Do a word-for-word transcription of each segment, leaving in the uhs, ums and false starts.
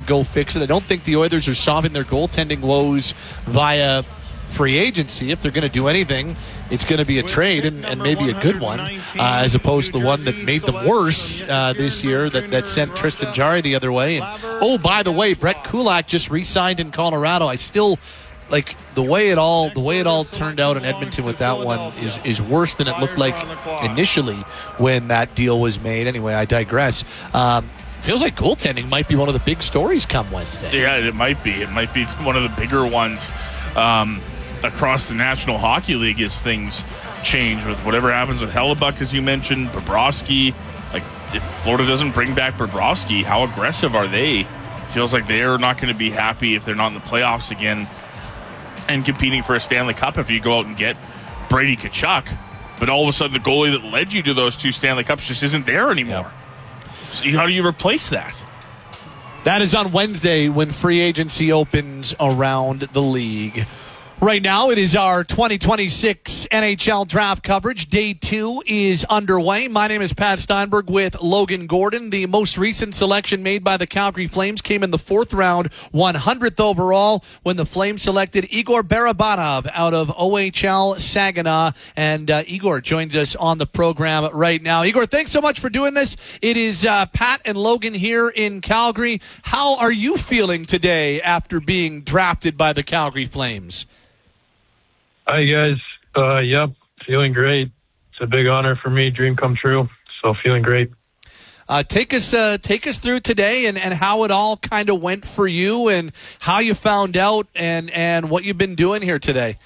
go fix it. I don't think the Oilers are solving their goaltending woes via free agency. If they're going to do anything, it's going to be a trade, and, and maybe a good one, uh, as opposed to the one that made them worse uh, this year, that, that sent Tristan Jarry the other way. And, oh, by the way, Brett Kulak just re-signed in Colorado. I still, like, the way it all the way it all turned out in Edmonton with that one is, is worse than it looked like initially when that deal was made. Anyway, I digress. Um, feels like goaltending might be one of the big stories come Wednesday. Yeah, it might be. It might be one of the bigger ones. Um, across the National Hockey League as things change with whatever happens with Hellebuck, as you mentioned, Bobrovsky. Like, if Florida doesn't bring back Bobrovsky, how aggressive are they? Feels like they're not going to be happy if they're not in the playoffs again and competing for a Stanley Cup if you go out and get Brady Tkachuk. But all of a sudden, the goalie that led you to those two Stanley Cups just isn't there anymore. Yeah. So how do you replace that? That is on Wednesday when free agency opens around the league. Right now, it is our twenty twenty-six N H L draft coverage. Day two is underway. My name is Pat Steinberg with Logan Gordon. The most recent selection made by the Calgary Flames came in the fourth round, one hundredth overall, when the Flames selected Igor Barabanov out of O H L Saginaw. And uh, Igor joins us on the program right now. Igor, thanks so much for doing this. It is uh, Pat and Logan here in Calgary. How are you feeling today after being drafted by the Calgary Flames? Hi, guys. Uh, yep, feeling great. It's a big honor for me, dream come true, so feeling great. Uh, take us uh, take us through today and, and how it all kind of went for you and how you found out and, and what you've been doing here today.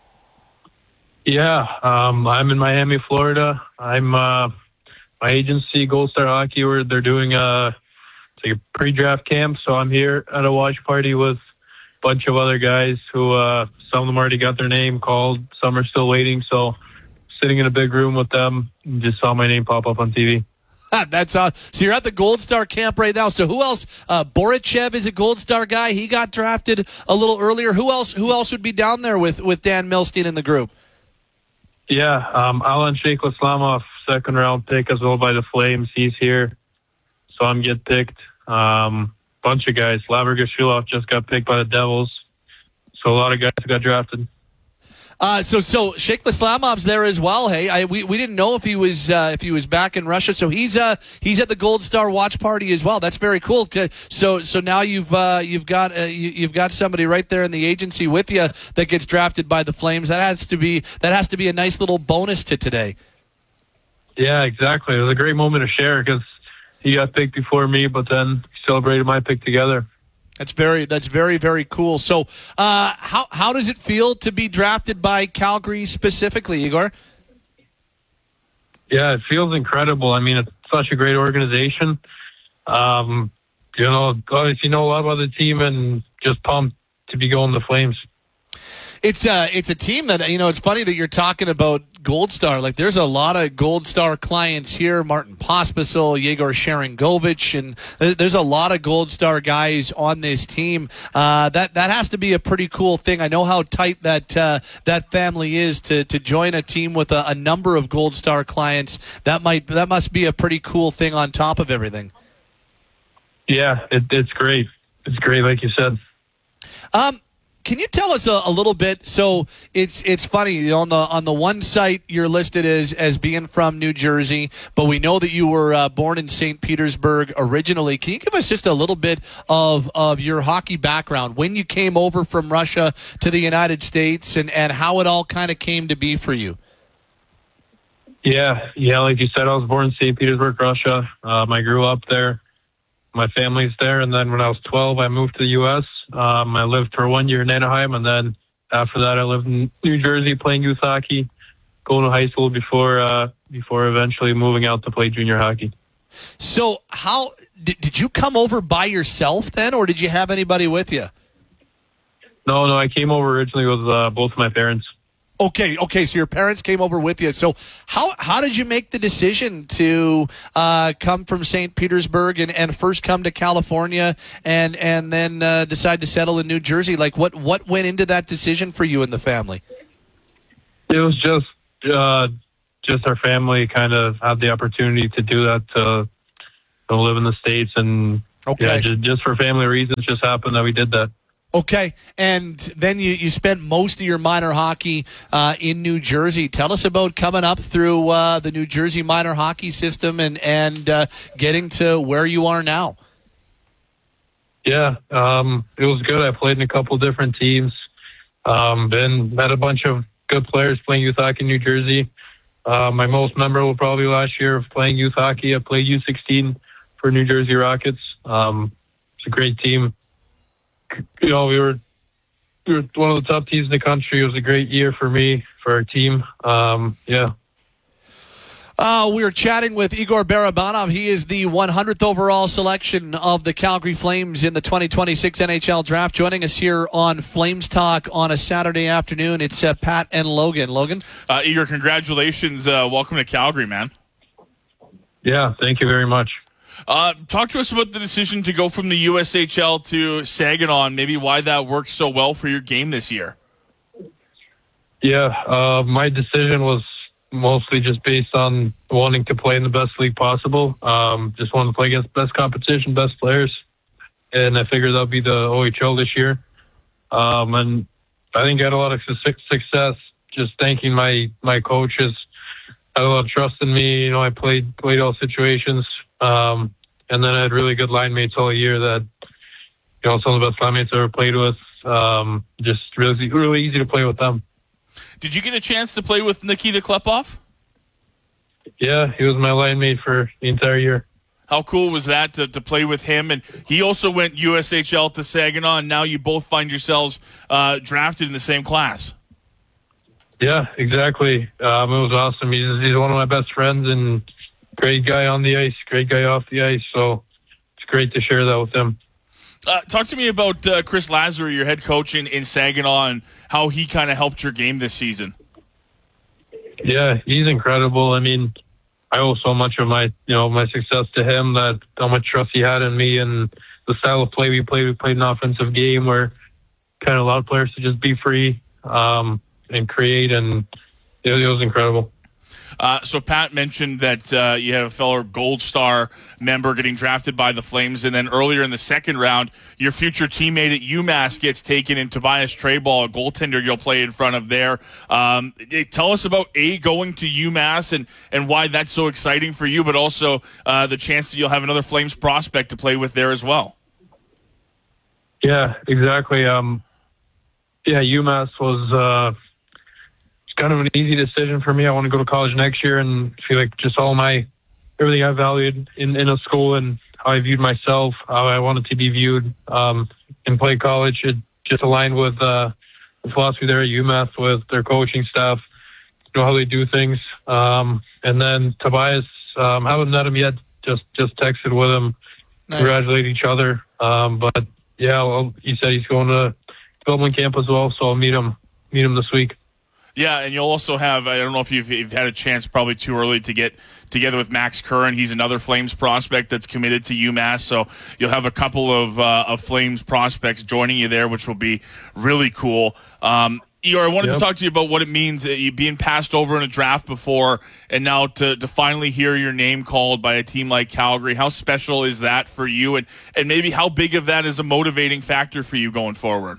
Yeah, um, I'm in Miami, Florida. I'm uh, my agency, Gold Star Hockey, where they're doing a, it's like a pre-draft camp, so I'm here at a watch party with a bunch of other guys who uh, some of them already got their name called, some are still waiting, so sitting in a big room with them, just saw my name pop up on T V. That's uh, so you're at the Gold Star camp right now. So who else? Uh, Borichev is a Gold Star guy. He got drafted a little earlier. Who else? Who else would be down there with, with Dan Milstein in the group? Yeah, um, Alan Sheikh Islamov, second round pick as well by the Flames. He's here, so I'm get picked. Um, bunch of guys. Lavor Gashulov just got picked by the Devils. So a lot of guys got drafted. Uh, so so Sheikh Islamov's there as well. Hey, I, we we didn't know if he was uh, if he was back in Russia. So he's uh he's at the Gold Star watch party as well. That's very cool. So so now you've uh, you've got uh, you, you've got somebody right there in the agency with you that gets drafted by the Flames. That has to be that has to be a nice little bonus to today. Yeah, exactly. It was a great moment to share because he got picked before me, but then celebrated my pick together. That's very, that's very, very cool. So, uh, how how does it feel to be drafted by Calgary specifically, Igor? Yeah, it feels incredible. I mean, it's such a great organization. Um, you know, if you know a lot about the team, and just pumped to be going to the Flames. It's a, it's a team that, you know, it's funny that you're talking about Gold Star. Like, there's a lot of Gold Star clients here. Martin Pospisil, Yegor Sharangovich, and there's a lot of Gold Star guys on this team. Uh, that that has to be a pretty cool thing. I know how tight that uh, that family is to to join a team with a, a number of Gold Star clients. That might that must be a pretty cool thing on top of everything. Yeah, it, it's great. It's great, like you said. Um. Can you tell us a, a little bit? So it's it's funny, you know, on the on the one site you're listed as as being from New Jersey, but we know that you were uh, born in Saint Petersburg originally. Can you give us just a little bit of of your hockey background, when you came over from Russia to the United States, and and how it all kind of came to be for you? Yeah, yeah, like you said, I was born in Saint Petersburg, Russia. Um, I grew up there. My family's there, and then when I was twelve, I moved to the U S Um, I lived for one year in Anaheim, and then after that, I lived in New Jersey playing youth hockey, going to high school before uh, before eventually moving out to play junior hockey. So, how did did you come over by yourself then, or did you have anybody with you? No, no, I came over originally with uh, both of my parents. Okay, okay. So your parents came over with you. So how how did you make the decision to uh, come from Saint Petersburg and, and first come to California and and then uh, decide to settle in New Jersey? Like, what what went into that decision for you and the family? It was just uh, just our family kind of had the opportunity to do that, to, to live in the States and Okay. Yeah, just, just for family reasons, just happened that we did that. Okay, and then you, you spent most of your minor hockey uh, in New Jersey. Tell us about coming up through uh, the New Jersey minor hockey system and, and uh, getting to where you are now. Yeah, um, it was good. I played in a couple different teams. Um, been met a bunch of good players playing youth hockey in New Jersey. Uh, my most memorable probably last year of playing youth hockey. I played U sixteen for New Jersey Rockets. Um, it's a great team. You know, we were we were one of the top teams in the country. It was a great year for me, for our team. Um, yeah. Uh, we were chatting with Igor Barabanov. He is the one hundredth overall selection of the Calgary Flames in the twenty twenty-six N H L Draft. Joining us here on Flames Talk on a Saturday afternoon, it's uh, Pat and Logan. Logan? Uh, Igor, congratulations. Uh, welcome to Calgary, man. Yeah, thank you very much. Uh, talk to us about the decision to go from the U S H L to Saginaw, and maybe why that worked so well for your game this year. Yeah, uh, my decision was mostly just based on wanting to play in the best league possible. Um, just wanted to play against best competition, best players, and I figured that would be the O H L this year. Um, and I think I had a lot of su- success just thanking my, my coaches. I had a lot of trust in me. You know, I played played all situations. Um, and then I had really good line mates all year that, you know, some of the best line mates I ever played with. Um, just really, really easy to play with them. Did you get a chance to play with Nikita Klepov? Yeah, he was my line mate for the entire year. How cool was that to, to play with him? And he also went U S H L to Saginaw, and now you both find yourselves uh, drafted in the same class. Yeah, exactly. Um, it was awesome. He's, he's one of my best friends and great guy on the ice, great guy off the ice. So it's great to share that with him. Uh, talk to me about uh, Chris Lazary, your head coach in, in Saginaw, and how he kind of helped your game this season. Yeah, he's incredible. I mean, I owe so much of my, you know, my success to him, that how much trust he had in me and the style of play we played. We played an offensive game where kind of allowed players to just be free um, and create, and it, it was incredible. Uh, so Pat mentioned that uh, you had a fellow Gold Star member getting drafted by the Flames, and then earlier in the second round, your future teammate at UMass gets taken, and Tobias Treyball, a goaltender you'll play in front of there. Um, tell us about, A, going to UMass and, and why that's so exciting for you, but also uh, the chance that you'll have another Flames prospect to play with there as well. Yeah, exactly. Um, yeah, UMass was... Uh, kind of an easy decision for me. I want to go to college next year and feel like just all my, everything I valued in, in a school and how I viewed myself, how I wanted to be viewed, um, and play college. It just aligned with, uh, the philosophy there at UMass with their coaching staff, you know, how they do things. Um, and then Tobias, um, haven't met him yet, just, just texted with him, nice. Congratulate each other. Um, but yeah, well, he said he's going to development camp as well. So I'll meet him, meet him this week. Yeah, and you'll also have, I don't know if you've, you've had a chance, probably too early, to get together with Max Curran. He's another Flames prospect that's committed to UMass, so you'll have a couple of, uh, of Flames prospects joining you there, which will be really cool. Um, Igor, I wanted yep. to talk to you about what it means, uh, you being passed over in a draft before, and now to, to finally hear your name called by a team like Calgary. How special is that for you, and, and maybe how big of that is a motivating factor for you going forward?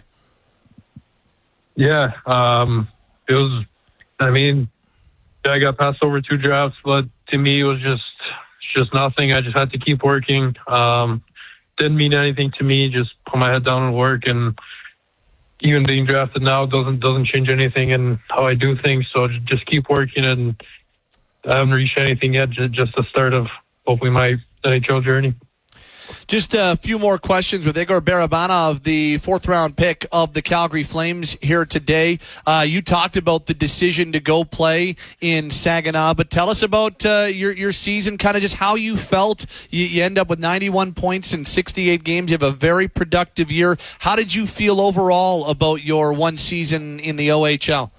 Yeah, um... It was, I mean, I got passed over two drafts, but to me it was just just nothing. I just had to keep working. Um, didn't mean anything to me. Just put my head down and work. And even being drafted now doesn't doesn't change anything in how I do things. So just keep working, and I haven't reached anything yet. Just, just the start of hopefully my N H L journey. Just a few more questions with Igor Barabanov, the fourth-round pick of the Calgary Flames here today. Uh, you talked about the decision to go play in Saginaw, but tell us about uh, your your season, kind of just how you felt. You, you end up with ninety-one points in sixty-eight games. You have a very productive year. How did you feel overall about your one season in the O H L?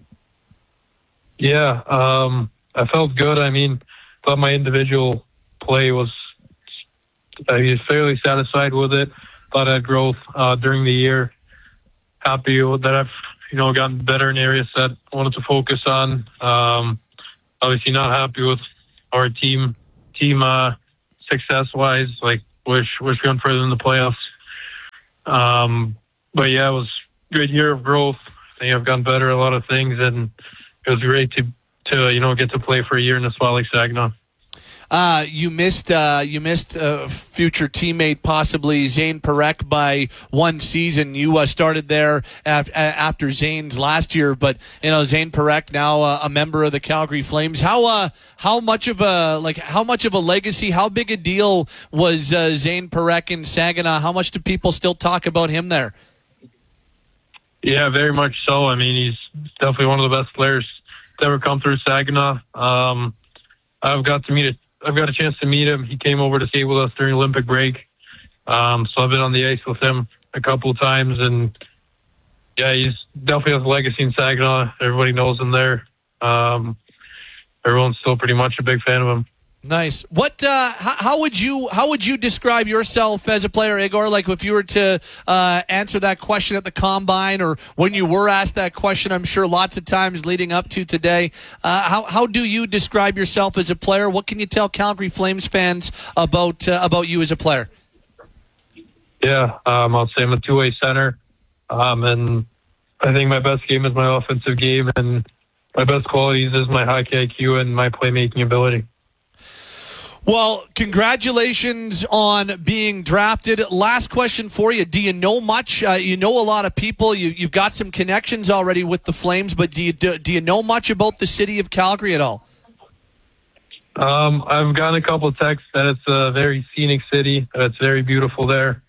Yeah, um, I felt good. I mean, thought my individual play was I was fairly satisfied with it. Thought I had growth uh, during the year. Happy that I've you know gotten better in areas that I wanted to focus on. Um, obviously, not happy with our team team uh, success wise, like Wish wish going further in the playoffs. Um, but yeah, it was a good year of growth. I think I've gotten better at a lot of things, and it was great to to you know get to play for a year in a spot like Saginaw. Uh, you missed uh, you missed a future teammate, possibly Zane Parekh, by one season. You uh, started there af- after Zane's last year, but you know Zane Parekh now uh, a member of the Calgary Flames. How uh, how much of a like how much of a legacy? How big a deal was uh, Zane Parekh in Saginaw? How much do people still talk about him there? Yeah, very much so. I mean, he's definitely one of the best players to ever come through Saginaw. Um, I've got to meet a I've got a chance to meet him. He came over to skate with us during Olympic break. Um, so I've been on the ice with him a couple of times, and yeah, he's definitely has a legacy in Saginaw. Everybody knows him there. Um, everyone's still pretty much a big fan of him. Nice. What? Uh, how, how would you how would you describe yourself as a player, Igor? Like if you were to uh, answer that question at the combine, or when you were asked that question, I'm sure lots of times leading up to today. Uh, how how do you describe yourself as a player? What can you tell Calgary Flames fans about uh, about you as a player? Yeah, um, I'll say I'm a two-way center, um, and I think my best game is my offensive game, and my best qualities is my hockey I Q and my playmaking ability. Well, congratulations on being drafted. Last question for you. Do you know much? Uh, you know a lot of people. You, you've got some connections already with the Flames, but do you do, do you know much about the city of Calgary at all? Um, I've gotten a couple of texts that it's a very scenic city, that it's very beautiful there.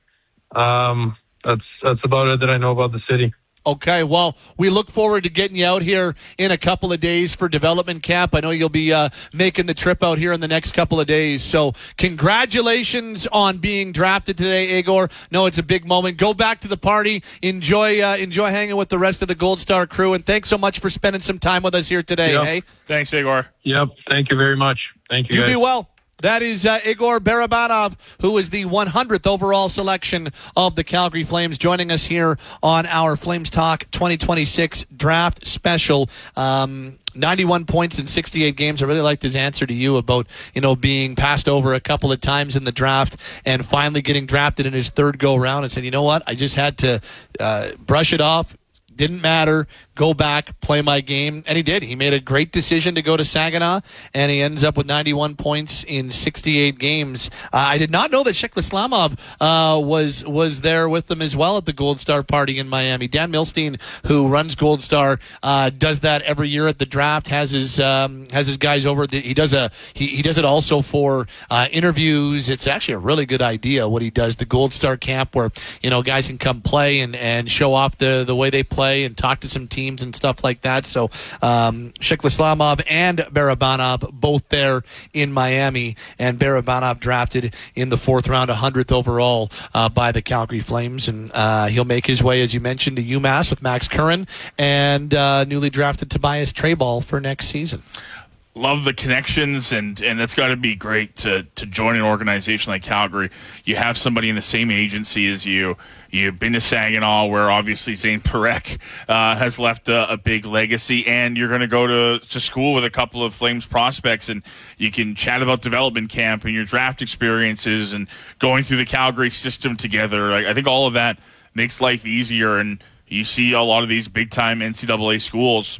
Um, that's that's about it that I know about the city. Okay, well, we look forward to getting you out here in a couple of days for development camp. I know you'll be uh, making the trip out here in the next couple of days. So congratulations on being drafted today, Igor. No, it's a big moment. Go back to the party. Enjoy uh, enjoy hanging with the rest of the Gold Star crew. And thanks so much for spending some time with us here today. Yep. Hey? Thanks, Igor. Yep, thank you very much. Thank you, You guys. be well. That is uh, Igor Barabanov, who is the one hundredth overall selection of the Calgary Flames, joining us here on our Flames Talk twenty twenty-six draft special. Um, ninety-one points in sixty-eight games. I really liked his answer to you about, you know, being passed over a couple of times in the draft and finally getting drafted in his third go round, and said, you know what, I just had to uh, brush it off. Didn't matter. Go back, play my game. And he did. He made a great decision to go to Saginaw, and he ends up with ninety-one points in sixty-eight games. Uh, I did not know that Shekla Slamov uh, was was there with them as well at the Gold Star party in Miami. Dan Milstein, who runs Gold Star, uh, does that every year at the draft, has his um, has his guys over. The, he does a he, he does it also for uh, interviews. It's actually a really good idea what he does, the Gold Star camp, where, you know, guys can come play and, and show off the, the way they play and talk to some teams and stuff like that. So um, Shekla Slamov and Barabanov both there in Miami, and Barabanov drafted in the fourth round, one hundredth overall uh, by the Calgary Flames, and uh, he'll make his way, as you mentioned, to UMass with Max Curran and uh, newly drafted Tobias Treyball for next season. Love the connections, and, and that's got to be great to, to join an organization like Calgary. You have somebody in the same agency as you. You've been to Saginaw, where obviously Zane Parekh uh, has left a, a big legacy, and you're going to go to to school with a couple of Flames prospects, and you can chat about development camp and your draft experiences and going through the Calgary system together. I, I think all of that makes life easier, and you see a lot of these big-time N C double A schools,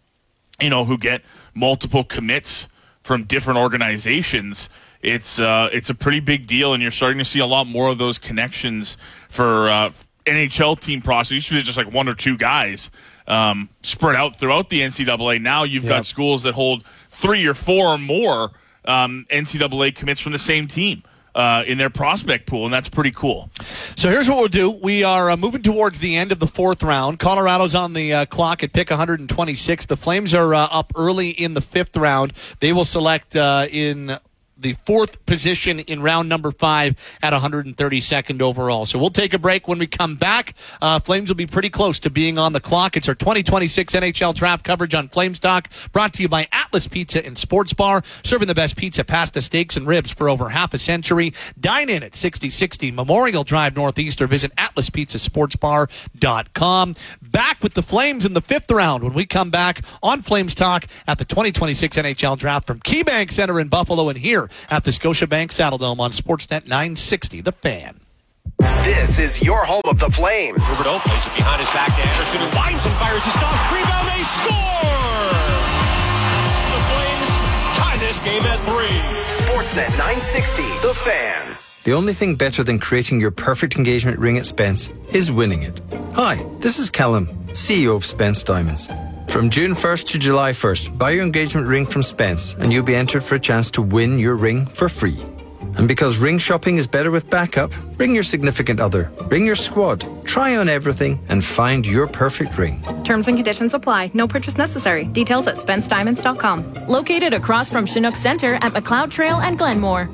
you know, who get multiple commits from different organizations. It's uh, it's a pretty big deal, and you're starting to see a lot more of those connections for uh, N H L team process. Usually it's just like one or two guys um, spread out throughout the N C double A. Now you've Yep. got schools that hold three or four or more um, N C double A commits from the same team uh, in their prospect pool, and that's pretty cool. So here's what we'll do. We are uh, moving towards the end of the fourth round. Colorado's on the uh, clock at pick one hundred twenty-six. The Flames are uh, up early in the fifth round. They will select uh, in the fourth position in round number five at one hundred thirty-second overall. So we'll take a break. When we come back, uh, Flames will be pretty close to being on the clock. It's our twenty twenty-six N H L draft coverage on Flames Talk, brought to you by Atlas Pizza and Sports Bar, serving the best pizza, pasta, steaks, and ribs for over half a century. Dine in at sixty sixty Memorial Drive Northeast, or visit atlas pizza sports bar dot com. Back with the Flames in the fifth round when we come back on Flames Talk at the twenty twenty-six N H L draft from KeyBank Center in Buffalo, and here at the Scotiabank Saddledome on Sportsnet nine sixty, The Fan. This is your home of the Flames. Roberto plays it behind his back to Anderson, who winds and fires his stop. Rebound, they score! The Flames tie this game at three. Sportsnet nine sixty, The Fan. The only thing better than creating your perfect engagement ring at Spence is winning it. Hi, this is Callum, C E O of Spence Diamonds. From June first to July first, buy your engagement ring from Spence and you'll be entered for a chance to win your ring for free. And because ring shopping is better with backup, bring your significant other, bring your squad, try on everything and find your perfect ring. Terms and conditions apply. No purchase necessary. Details at spence diamonds dot com. Located across from Chinook Center at McLeod Trail and Glenmore.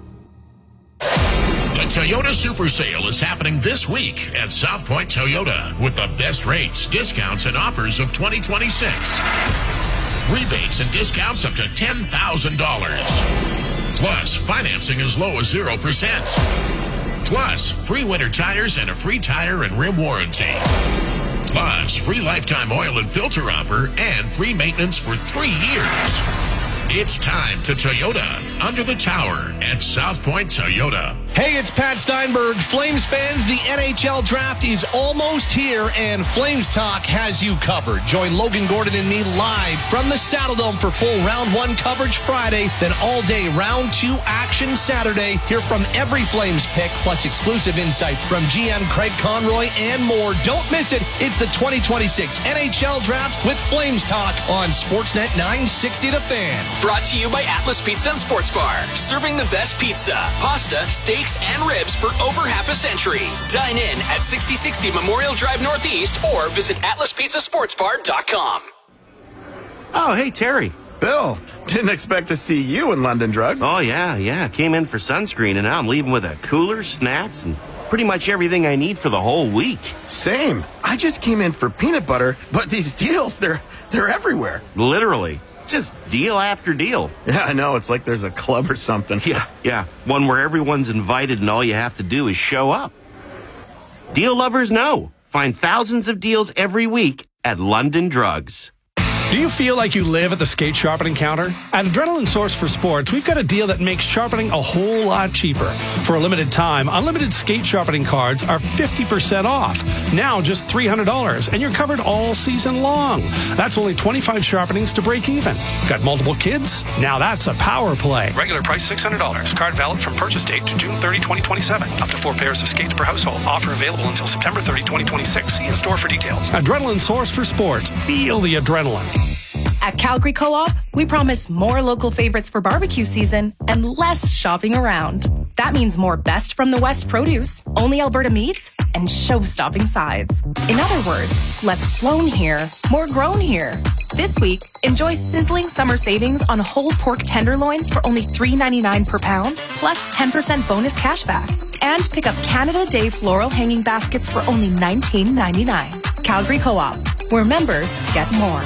The Toyota Super Sale is happening this week at South Point Toyota with the best rates, discounts, and offers of twenty twenty-six. Rebates and discounts up to ten thousand dollars. Plus, financing as low as zero percent. Plus, free winter tires and a free tire and rim warranty. Plus, free lifetime oil and filter offer and free maintenance for three years. It's time to Toyota under the tower at South Point Toyota. Hey, it's Pat Steinberg. Flames fans, the N H L draft is almost here, and Flames Talk has you covered. Join Logan Gordon and me live from the Saddledome for full round one coverage Friday, then all day round two action Saturday. Hear from every Flames pick, plus exclusive insight from G M Craig Conroy and more. Don't miss it. It's the twenty twenty-six N H L draft with Flames Talk on Sportsnet nine sixty The Fan. Brought to you by Atlas Pizza and Sports Bar. Serving the best pizza, pasta, steaks, and ribs for over half a century. Dine in at sixty sixty Memorial Drive Northeast or visit atlas pizza sports bar dot com. Oh, hey, Terry. Bill, didn't expect to see you in London Drugs. Oh, yeah, yeah. Came in for sunscreen, and now I'm leaving with a cooler, snacks, and pretty much everything I need for the whole week. Same. I just came in for peanut butter, but these deals, they're they're everywhere. Literally. Just deal after deal. Yeah, I know. It's like there's a club or something. Yeah, yeah. One where everyone's invited and all you have to do is show up. Deal lovers know. Find thousands of deals every week at London Drugs. Do you feel like you live at the skate sharpening counter? At Adrenaline Source for Sports, we've got a deal that makes sharpening a whole lot cheaper. For a limited time, unlimited skate sharpening cards are fifty percent off. Now just three hundred dollars, and you're covered all season long. That's only twenty-five sharpenings to break even. Got multiple kids? Now that's a power play. Regular price six hundred dollars. Card valid from purchase date to June thirtieth, twenty twenty-seven. Up to four pairs of skates per household. Offer available until September thirtieth, twenty twenty-six. See in store for details. Adrenaline Source for Sports. Feel the adrenaline. At Calgary Co-op, we promise more local favorites for barbecue season and less shopping around. That means more best from the West produce, only Alberta meats, and show-stopping sides. In other words, less flown here, more grown here. This week, enjoy sizzling summer savings on whole pork tenderloins for only three ninety-nine per pound, plus ten percent bonus cash back. And pick up Canada Day floral hanging baskets for only nineteen ninety-nine. Calgary Co-op, where members get more.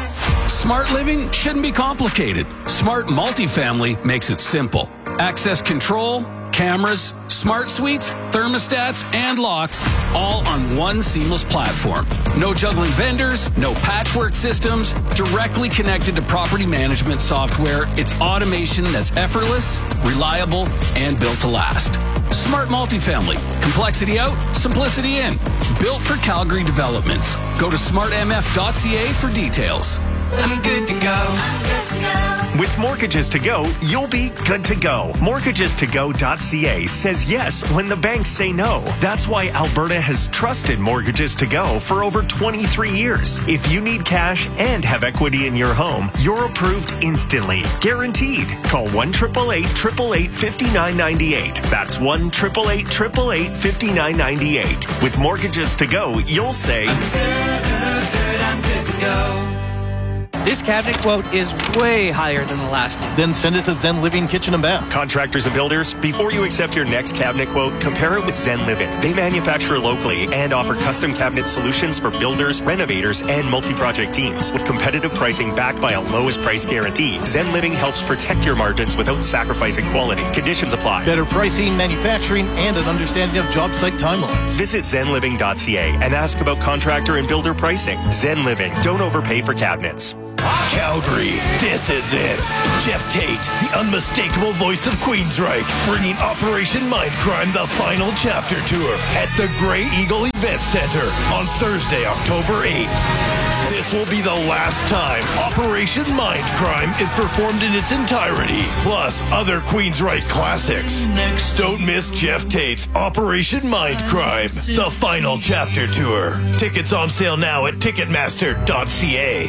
Smart living shouldn't be complicated. Smart Multifamily makes it simple. Access control, cameras, smart suites, thermostats, and locks, all on one seamless platform. No juggling vendors, no patchwork systems, directly connected to property management software. It's automation that's effortless, reliable, and built to last. Smart Multifamily. Complexity out, simplicity in. Built for Calgary developments. Go to smart m f dot c a for details. I'm good to go. I'm good to go. With Mortgages to Go, you'll be good to go. mortgages to go dot c a says yes when the banks say no. That's why Alberta has trusted Mortgages to Go for over twenty-three years. If you need cash and have equity in your home, you're approved instantly. Guaranteed. Call one eight eight eight, eight eight eight, five nine nine eight. That's one eight eight eight, eight eight eight, five nine nine eight. With Mortgages to Go, you'll say, I'm good, good, good, I'm good to go. This cabinet quote is way higher than the last one. Then send it to Zen Living Kitchen and Bath. Contractors and builders, before you accept your next cabinet quote, compare it with Zen Living. They manufacture locally and offer custom cabinet solutions for builders, renovators, and multi-project teams. With competitive pricing backed by a lowest price guarantee, Zen Living helps protect your margins without sacrificing quality. Conditions apply. Better pricing, manufacturing, and an understanding of job site timelines. Visit zen living dot c a and ask about contractor and builder pricing. Zen Living. Don't overpay for cabinets. Calgary, this is it. Jeff Tate, the unmistakable voice of Queensryche, bringing Operation Mindcrime the final chapter tour at the Grey Eagle Event Center on Thursday, October eighth. This will be the last time Operation Mindcrime is performed in its entirety, plus other Queensryche classics. Don't miss Jeff Tate's Operation Mindcrime, the final chapter tour. Tickets on sale now at ticketmaster dot c a.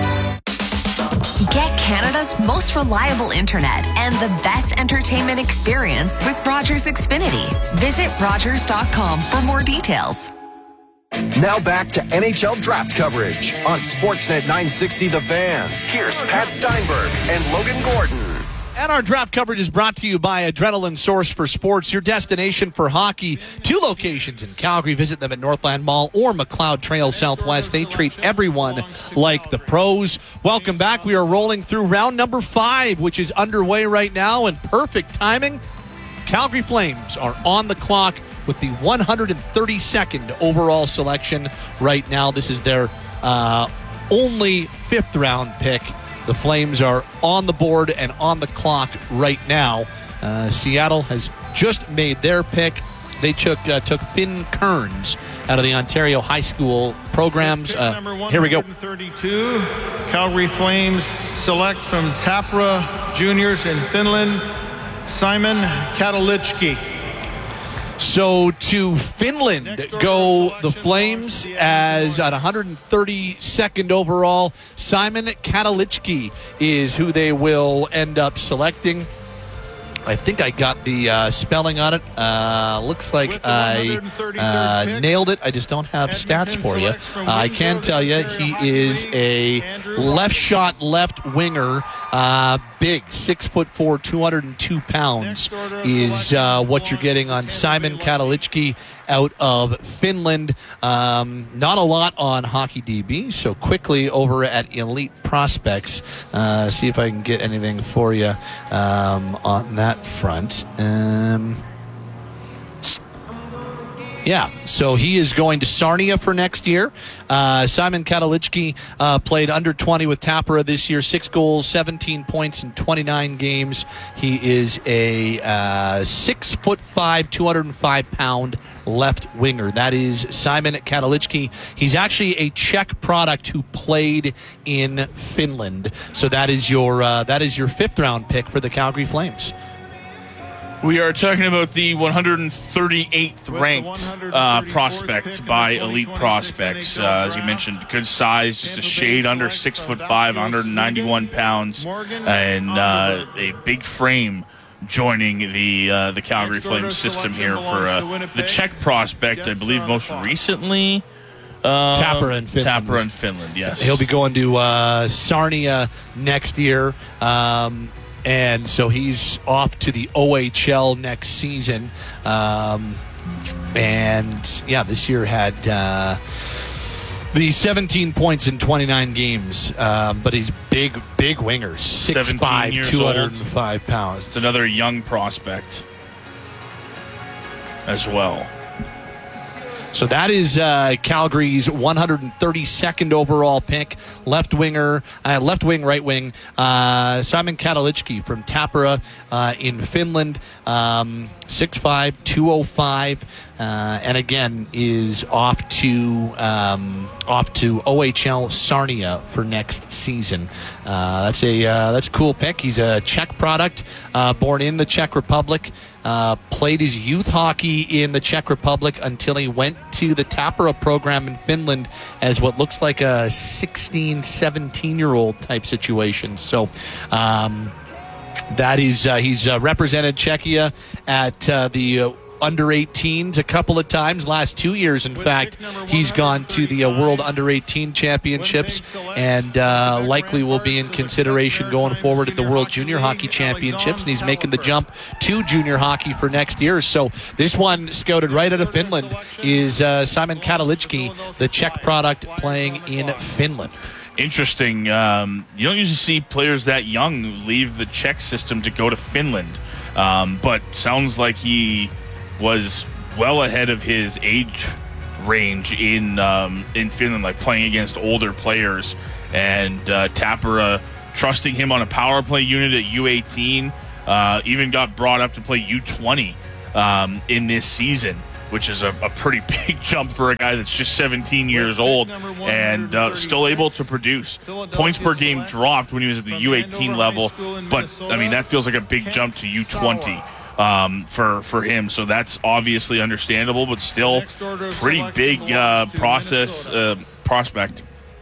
Get Canada's most reliable internet and the best entertainment experience with Rogers Xfinity. Visit rogers dot com for more details. Now back to N H L draft coverage on Sportsnet nine sixty The Fan. Here's Pat Steinberg and Logan Gordon. And our draft coverage is brought to you by Adrenaline Source for Sports, your destination for hockey. Two locations in Calgary. Visit them at Northland Mall or McLeod Trail Southwest. They treat everyone like the pros. Welcome back. We are rolling through round number five, which is underway right now, and perfect timing. Calgary Flames are on the clock with the one hundred thirty-second overall selection right now. This is their uh, only fifth round pick. The Flames are on the board and on the clock right now. Uh, Seattle has just made their pick. They took uh, took Finn Kearns out of the Ontario high school programs. Uh, here we go. thirty-two, Calgary Flames select from Tappara Juniors in Finland, Simon Katalicki. So to Finland go the Flames as at one hundred thirty-second overall. Simon Katalicki is who they will end up selecting. I think I got the uh, spelling on it. Uh, looks like I uh, nailed it. I just don't have stats for you. Uh, I can tell you he is a left shot left winger. Uh, big, six foot four, two hundred two pounds is uh, what you're getting on Simon Katalicki out of Finland. Um, not a lot on Hockey D B, so quickly over at Elite Prospects, uh, see if I can get anything for you um, on that front. Um, Yeah, so he is going to Sarnia for next year. Uh, Simon Katalicki uh, played under twenty with Tappara this year, six goals, seventeen points in twenty-nine games. He is a uh, six foot five, two hundred five pound left winger. That is Simon Katalicki. He's actually a Czech product who played in Finland. So that is your uh, that is your fifth round pick for the Calgary Flames. We are talking about the one hundred thirty-eighth ranked uh, prospect by Elite Prospects. Uh, as you mentioned, good size, just a shade under six foot five, one hundred ninety-one pounds, and uh, a big frame. Joining the uh, the Calgary Flames system here for uh, the Czech prospect, I believe most recently. Uh, Tappara in Finland. Tappara in Finland, yes. He'll be going to uh, Sarnia next year. Um, And so he's off to the O H L next season. Um, and, yeah, this year had uh, the seventeen points in twenty-nine games. Um, but he's big, big winger. six five, two hundred five pounds. It's another young prospect as well. So that is uh, Calgary's one hundred thirty-second overall pick, left winger, uh, left wing, right wing, uh, Simon Katalicki from Tappara uh, in Finland, um, six five, two oh five, uh, and again is off to um, off to O H L Sarnia for next season. Uh, that's a uh, that's a cool pick. He's a Czech product, uh, born in the Czech Republic. Uh, played his youth hockey in the Czech Republic until he went to the Tappara program in Finland as what looks like a sixteen, seventeen-year-old type situation. So um, that is uh, he's uh, represented Czechia at uh, the uh, under eighteens a couple of times. Last two years, in fact, he's gone to the uh, World Under eighteen Championships and uh, likely will be in consideration going forward at the World Junior Hockey Championships. And he's making the jump to junior hockey for next year. So this one, scouted right out of Finland, is uh, Simon Katalicki, the Czech product playing in Finland. Interesting. Um, you don't usually see players that young leave the Czech system to go to Finland. Um, but sounds like he was well ahead of his age range in um, in Finland, like playing against older players And uh, Tapera trusting him on a power play unit at U eighteen, uh, even got brought up to play U twenty um, in this season, which is a, a pretty big jump for a guy that's just seventeen years old and uh, still able to produce. Points per game dropped when he was at the U eighteen level, but, I mean, that feels like a big jump to U twenty um, for, for him. So that's obviously understandable, but still pretty big uh, process uh, prospect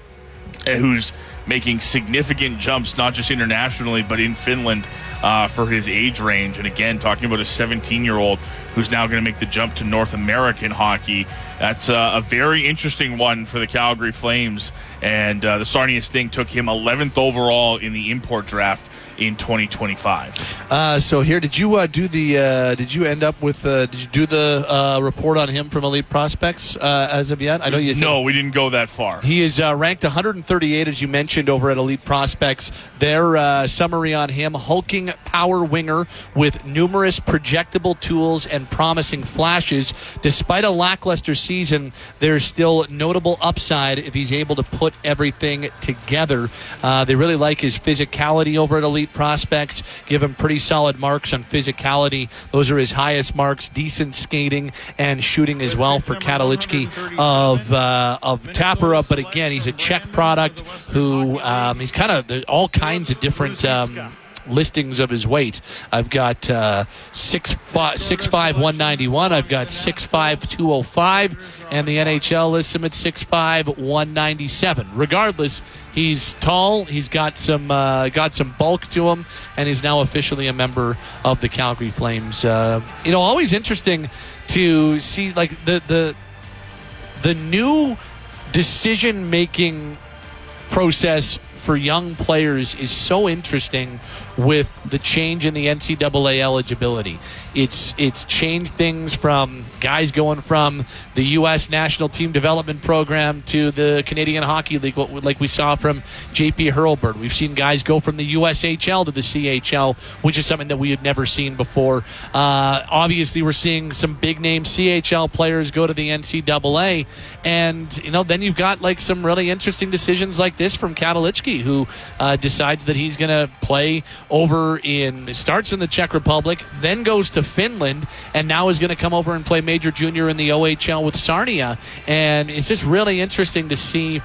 who's making significant jumps, not just internationally, but in Finland uh, for his age range. And again, talking about a seventeen-year-old who's now going to make the jump to North American hockey. That's uh, a very interesting one for the Calgary Flames. And uh, the Sarnia Sting took him eleventh overall in the import draft in twenty twenty-five. Uh, so here, did you uh, do the? Uh, did you end up with? Uh, did you do the uh, report on him from Elite Prospects uh, as of yet? I know you. No, we didn't go that far. He is uh, ranked one hundred thirty-eight, as you mentioned, over at Elite Prospects. Their uh, summary on him: hulking power winger with numerous projectable tools and promising flashes. Despite a lackluster season, there's still notable upside if he's able to put everything together. Uh, they really like his physicality over at Elite Prospects. Give him pretty solid marks on physicality. Those are his highest marks. Decent skating and shooting as well for Katalichki of uh, of Tapera. But again, he's a Czech product who um, he's kind of all kinds of different um, listings of his weight. I've got uh, six five, one ninety-one. I've got six five, two oh five. And the N H L lists him at six five, one ninety-seven. Regardless, he's tall. He's got some uh, got some bulk to him, and he's now officially a member of the Calgary Flames. Uh, you know, always interesting to see like the the the new decision making process for young players is so interesting with the change in the N C double A eligibility. It's it's changed things from guys going from the U S National Team Development Program to the Canadian Hockey League, like we saw from J P Hurlburt. We've seen guys go from the U S H L to the C H L, which is something that we had never seen before. Uh, obviously, we're seeing some big-name C H L players go to the N C double A, and you know, then you've got like some really interesting decisions like this from Katalichki, who uh, decides that he's going to play over in, starts in the Czech Republic, then goes to Finland, and now is going to come over and play Major Junior in the O H L with Sarnia. And it's just really interesting to see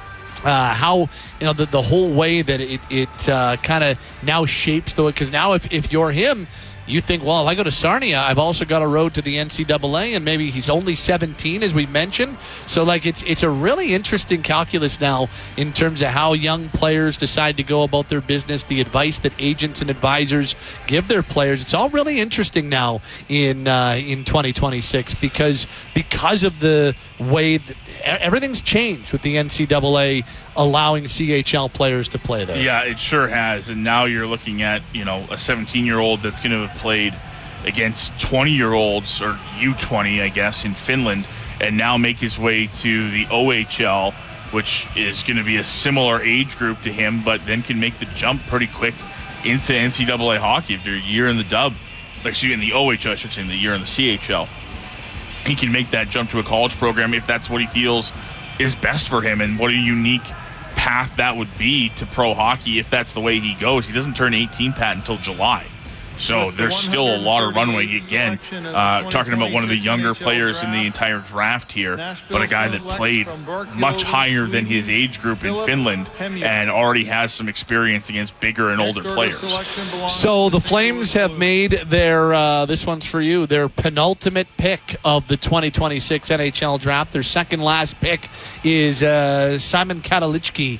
uh, how, you know, the, the whole way that it, it uh, kind of now shapes the, because now if, if you're him, you think, well, if I go to Sarnia, I've also got a road to the N C double A, and maybe he's only seventeen, as we mentioned. So, like, it's it's a really interesting calculus now in terms of how young players decide to go about their business, the advice that agents and advisors give their players. It's all really interesting now in uh, in twenty twenty-six because because of the way that everything's changed with the N C double A allowing C H L players to play there. Yeah, it sure has. And now you're looking at, you know, a seventeen-year-old that's going to have played against twenty-year-olds, or U twenty, I guess, in Finland, and now make his way to the O H L, which is going to be a similar age group to him, but then can make the jump pretty quick into N C double A hockey after a year in the dub. Excuse me, in the O H L, I should say, in the year in the C H L. He can make that jump to a college program if that's what he feels is best for him, and what a unique path that would be to pro hockey if that's the way he goes. He doesn't turn eighteen, Pat, until July. So there's still a lot of runway. Again, uh, talking about one of the younger players in the entire draft here, but a guy that played much higher than his age group in Finland and already has some experience against bigger and older players. So the Flames have made their, uh, this one's for you, their penultimate pick of the twenty twenty-six N H L draft. Their second last pick is uh, Simon Katalichki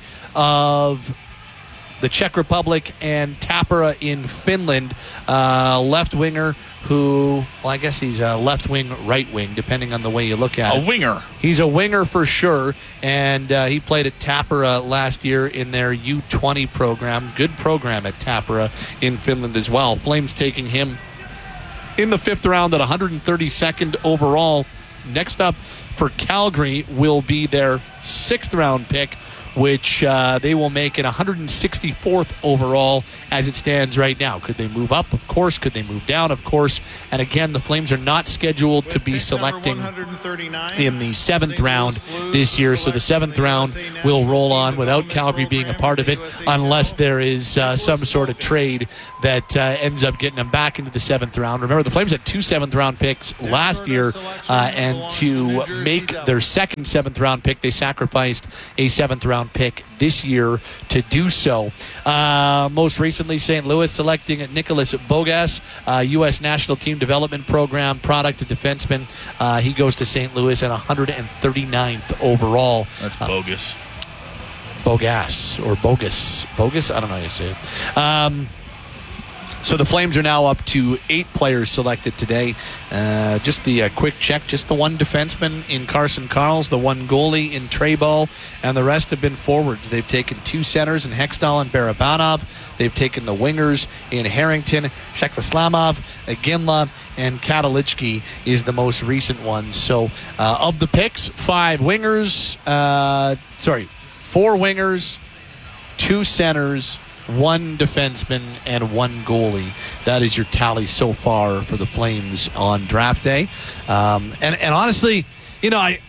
of the Czech Republic and Tapera in Finland, uh, left winger who, well, I guess he's a left wing, right wing, depending on the way you look at a it. A winger. He's a winger for sure, and uh, he played at Tapera last year in their U twenty program. Good program at Tapera in Finland as well. Flames taking him in the fifth round at one hundred thirty-second overall. Next up for Calgary will be their sixth round pick, which uh, they will make it one hundred sixty-fourth overall as it stands right now. Could they move up? Of course. Could they move down? Of course. And again, the Flames are not scheduled to be selecting in the seventh round this year, so the seventh round will roll on without Calgary being a part of it, unless there is uh, some sort of trade that uh, ends up getting them back into the seventh round. Remember, the Flames had two seventh round picks last year, uh, and to make their second seventh round pick, they sacrificed a seventh round pick this year to do so. Uh, most recently, Saint Louis selecting Nicholas Bogas, uh, U S National Team Development Program product, a defenseman. Uh, he goes to Saint Louis at one hundred thirty-ninth overall. That's uh, bogus. Bogas or bogus. Bogus? I don't know how you say it. Um, So the Flames are now up to eight players selected today. Uh, just the uh, quick check, just the one defenseman in Carson Karls, the one goalie in Treybo, and the rest have been forwards. They've taken two centers in Hextall and Barabanov. They've taken the wingers in Harrington, Sheklaslamov, Ginla, and Katalichki is the most recent one. So uh, of the picks, five wingers, uh, sorry, four wingers, two centers, one defenseman, and one goalie. That is your tally so far for the Flames on draft day. Um, and, and honestly, you know, I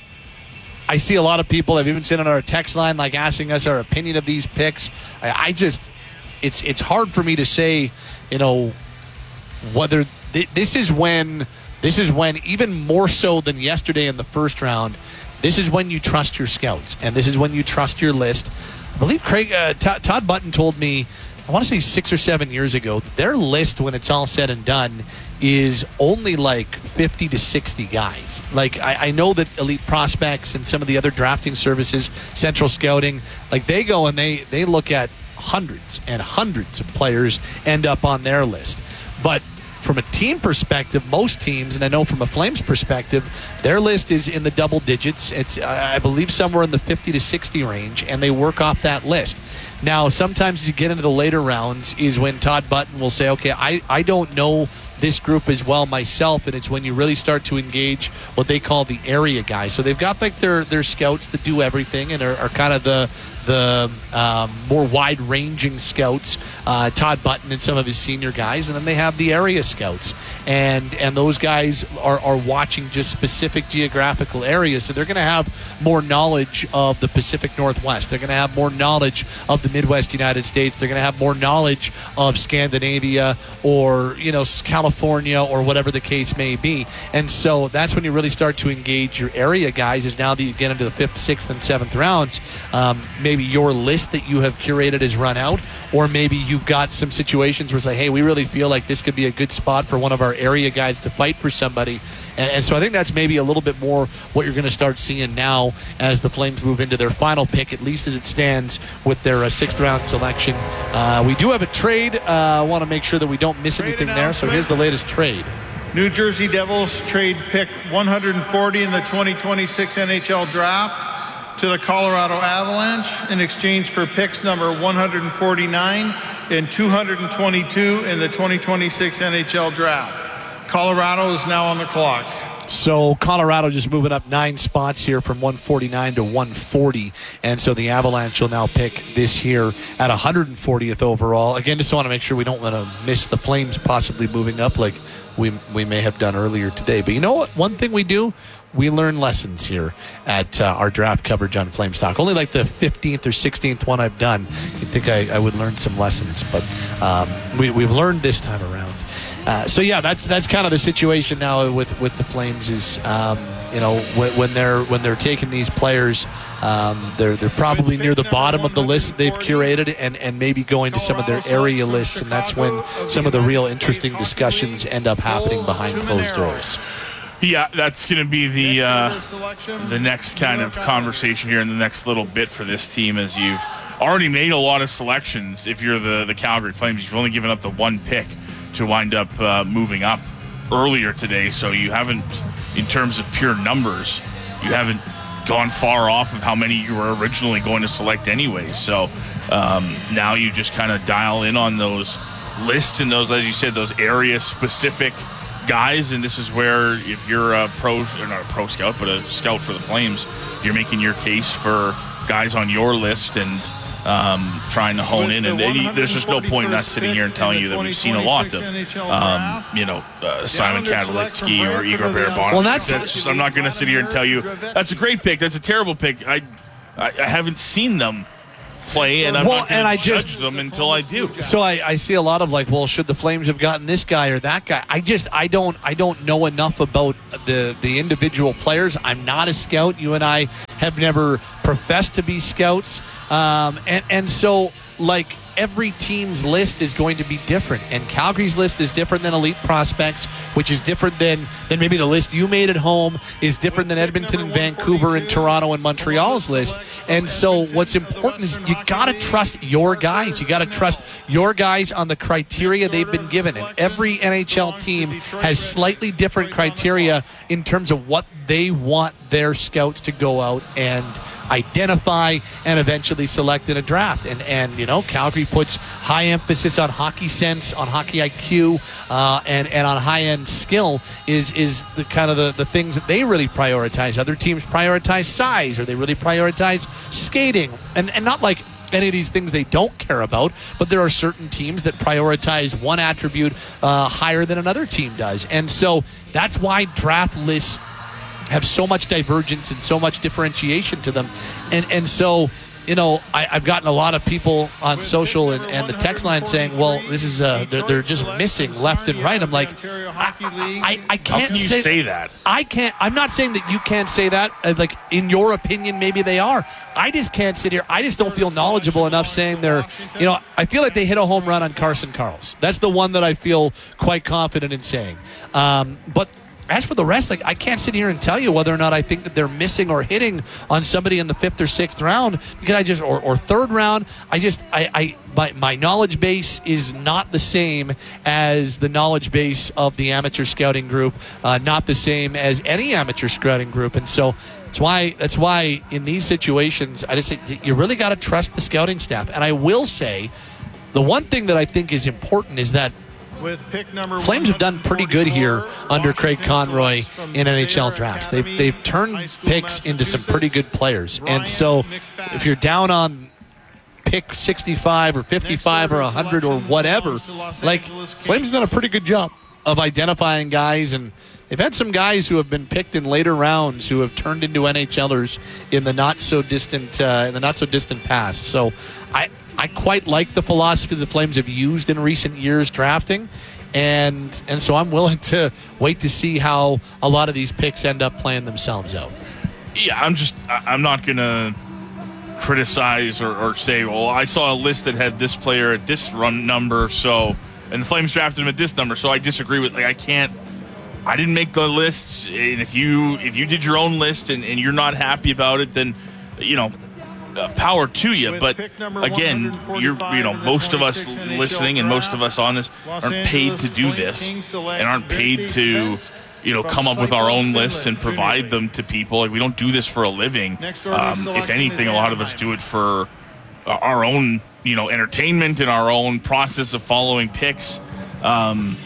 I see a lot of people, I've even seen on our text line, like asking us our opinion of these picks. I, I just, it's it's hard for me to say, you know, whether th- this is when, this is when, even more so than yesterday in the first round, this is when you trust your scouts, and this is when you trust your list. I believe Craig uh, T- Todd Button told me, I want to say six or seven years ago, their list, when it's all said and done, is only like fifty to sixty guys. Like, I, I know that Elite Prospects and some of the other drafting services, Central Scouting, like they go and they, they look at hundreds and hundreds of players end up on their list. But from a team perspective, most teams, and I know from a Flames perspective, their list is in the double digits. It's, I believe, somewhere in the fifty to sixty range, and they work off that list. Now, sometimes as you get into the later rounds is when Todd Button will say, okay, I, I don't know this group as well myself, and it's when you really start to engage what they call the area guys. So they've got like their, their scouts that do everything and are, are kind of the the um, more wide-ranging scouts, uh, Todd Button and some of his senior guys, and then they have the area scouts, and and those guys are, are watching just specific geographical areas, so they're going to have more knowledge of the Pacific Northwest. They're going to have more knowledge of the Midwest United States. They're going to have more knowledge of Scandinavia or, you know, California or whatever the case may be. And so that's when you really start to engage your area guys, is now that you get into the fifth, sixth, and seventh rounds. Um, maybe your list that you have curated is run out, or maybe you've got some situations where it's like, hey, we really feel like this could be a good spot for one of our area guys to fight for somebody. And, and so I think that's maybe a little bit more what you're going to start seeing now as the Flames move into their final pick, at least as it stands with their uh, sixth round selection. Uh, we do have a trade. I uh, want to make sure that we don't miss anything there. So here's the latest trade. New Jersey Devils trade pick one hundred forty in the twenty twenty-six N H L Draft to the Colorado Avalanche in exchange for picks number one hundred forty-nine and two hundred twenty-two in the twenty twenty-six N H L Draft. Colorado is now on the clock. So Colorado just moving up nine spots here from one forty-nine to one forty. And so the Avalanche will now pick this year at one hundred fortieth overall. Again, just want to make sure we don't want to miss the Flames possibly moving up like we we may have done earlier today. But you know what? One thing we do, we learn lessons here at uh, our draft coverage on Flames Talk. Only like the fifteenth or sixteenth one I've done. You'd think I, I would learn some lessons, but um, we, we've learned this time around. Uh, so yeah, that's that's kind of the situation now with, with the Flames. Is um, you know when, when they're when they're taking these players, um, they're they're probably near the bottom of the list that they've curated, and, and maybe going to some of their area lists, and that's when some of the real interesting discussions end up happening behind closed doors. Yeah, that's going to be the uh, the next kind of conversation here in the next little bit for this team, as you've already made a lot of selections. If you're the the Calgary Flames, you've only given up the one pick to wind up uh, moving up earlier today, so you haven't, in terms of pure numbers, you haven't gone far off of how many you were originally going to select anyway. So um, now you just kind of dial in on those lists and those, as you said, those area specific guys, and this is where, if you're a pro, or not a pro scout, but a scout for the Flames, you're making your case for guys on your list and um, trying to hone in. And they, there's just no point in us sitting here and telling you that we've seen a lot of, um, you know, uh, Simon Kadalitsky or Igor Barabanov. Well, that's, that's just, I'm not going to sit here and tell you that's a great pick. That's a terrible pick. I I, I haven't seen them play, and I'm well, not going to judge just, them until I do. So I, I see a lot of like, well, should the Flames have gotten this guy or that guy? I just I don't I don't know enough about the the individual players. I'm not a scout. You and I have never professed to be scouts, um, and and so like every team's list is going to be different, and Calgary's list is different than Elite Prospects, which is different than than maybe the list you made at home is different than Edmonton and Vancouver and Toronto and Montreal's list. And so what's important is you got to trust your guys. You got to trust your guys on the criteria they've been given, and every N H L team has slightly different criteria in terms of what they want their scouts to go out and identify and eventually select in a draft. And, and you know, Calgary puts high emphasis on hockey sense, on hockey I Q, uh, and, and on high-end skill is is the kind of the, the things that they really prioritize. Other teams prioritize size, or they really prioritize skating. And, and not like any of these things they don't care about, but there are certain teams that prioritize one attribute uh, higher than another team does. And so that's why draft lists have so much divergence and so much differentiation to them. And and so, you know, I, I've gotten a lot of people on social and, and the text line saying, well, this is uh, they're, they're just missing left and right. I'm like, I, I, I can't How can you say, say that. I can't. I'm not saying that you can't say that. Uh, like, in your opinion, maybe they are. I just can't sit here. I just don't feel knowledgeable enough saying they're, you know, I feel like they hit a home run on Carson Karls. That's the one that I feel quite confident in saying. Um, but as for the rest, like, I can't sit here and tell you whether or not I think that they're missing or hitting on somebody in the fifth or sixth round, because I just or, or third round. I just I, I my, my knowledge base is not the same as the knowledge base of the amateur scouting group, uh, not the same as any amateur scouting group, and so that's why that's why in these situations I just say you really got to trust the scouting staff. And I will say, the one thing that I think is important is that with pick number Flames have done pretty good here under Craig Conroy in N H L drafts. They've they've turned picks into some pretty good players. And so if you're down on pick sixty-five or fifty-five or one hundred or whatever, like, Flames have done a pretty good job of identifying guys, and they've had some guys who have been picked in later rounds who have turned into NHLers in the not so distant uh, in the not so distant past. So I I quite like the philosophy the Flames have used in recent years drafting, and and so I'm willing to wait to see how a lot of these picks end up playing themselves out. Yeah, I'm just I'm not gonna criticize or, or say, well, I saw a list that had this player at this run number, so and the Flames drafted him at this number, so I disagree with. Like, I can't. I didn't make the lists, and if you if you did your own list and, and you're not happy about it, then you know. Uh, power to you, but again, you're you know most of us listening and most of us on this aren't paid to do this and aren't paid to you know come up with our own lists and provide them to people. Like, we don't do this for a living. Um, if anything, a lot of us do it for our own you know entertainment and our own process of following picks. Um,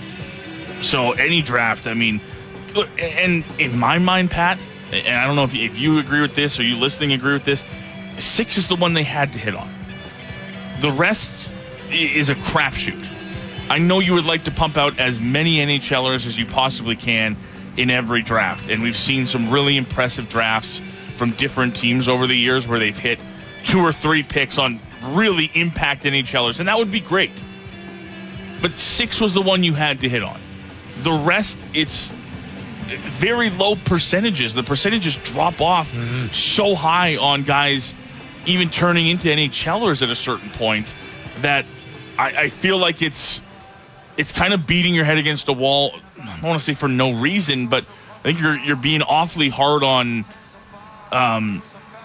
so any draft, I mean, and in my mind, Pat, and I don't know if if you agree with this or you listening agree with this. Six is the one they had to hit on. The rest is a crapshoot. I know you would like to pump out as many NHLers as you possibly can in every draft, and we've seen some really impressive drafts from different teams over the years where they've hit two or three picks on really impact NHLers, and that would be great. But six was the one you had to hit on. The rest, it's very low percentages. The percentages drop off mm-hmm. so high on guys even turning into NHLers at a certain point that I, I feel like it's it's kind of beating your head against a wall. I don't want to say for no reason, but I think you're you're being awfully hard on um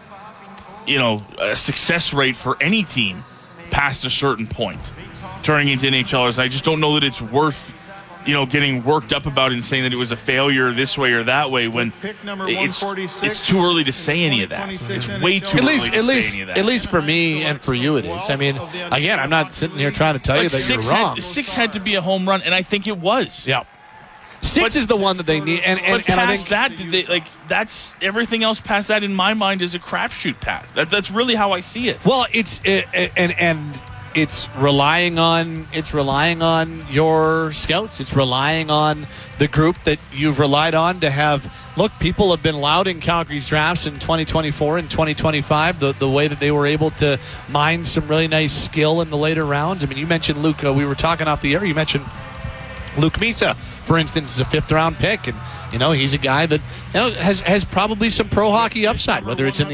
you know a success rate for any team past a certain point turning into NHLers. I just don't know that it's worth you know, getting worked up about and saying that it was a failure this way or that way when it's, it's too early to say any of that. It's way too at least, early to at say least, any of that. At least for me and for you it is. I mean, again, I'm not sitting here trying to tell like you that six you're wrong. Had, six had to be a home run, and I think it was. Yeah. Six but, is the one that they need, and and, but and I past think that, they, like that's everything else past that in my mind is a crapshoot, Pat. That, that's really how I see it. Well, it's it, and and it's relying on it's relying on your scouts. It's relying on the group that you've relied on to have. Look, people have been lauding Calgary's drafts in twenty twenty-four and twenty twenty-five. The the way that they were able to mine some really nice skill in the later rounds. I mean, you mentioned Luke. Uh, we were talking off the air. You mentioned Luke Misa, for instance, is a fifth round pick, and you know he's a guy that you know has has probably some pro hockey upside, whether it's in the